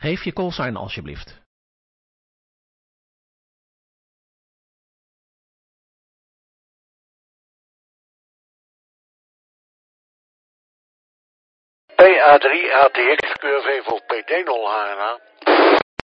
Geef je callsign alsjeblieft. PA3 ATX Keurvevel PD0 HNA.